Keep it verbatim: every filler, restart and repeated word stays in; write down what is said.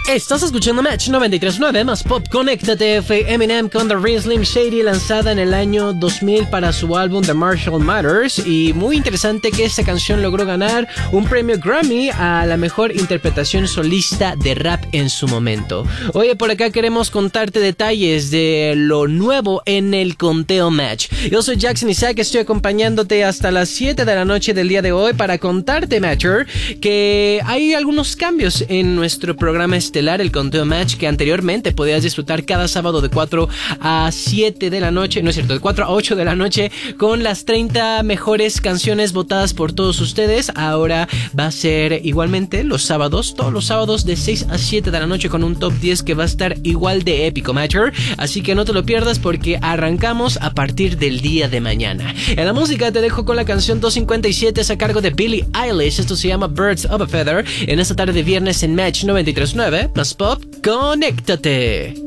Estás escuchando Match noventa y tres punto nueve más Pop. Conéctate. Fue Eminem con The Real Slim Shady, lanzada en el año dos mil para su álbum The Marshall Matters. Y muy interesante que esta canción logró ganar un premio Grammy a la mejor interpretación solista de rap en su momento. Oye, por acá queremos contarte detalles de lo nuevo en el conteo Match. Yo soy Jackson Isaac, estoy acompañándote hasta las siete de la noche del día de hoy para contarte, Matcher, que hay algunos cambios en nuestro programa estelar, el conteo Match, que anteriormente podías disfrutar cada sábado de cuatro a siete de la noche, no es cierto, de cuatro a ocho de la noche, con las treinta mejores canciones votadas por todos ustedes. Ahora va a ser igualmente los sábados, todos los sábados de seis a siete de la noche, con un top diez que va a estar igual de épico, Matcher. Así que no te lo pierdas porque arrancamos a partir del día de mañana. En la música te dejo con la canción doscientos cincuenta y siete, es a cargo de Billie Eilish. Esto se llama Birds of a Feather, en esta tarde de viernes en Match noventa y tres punto nueve más Pop. ¡Conéctate!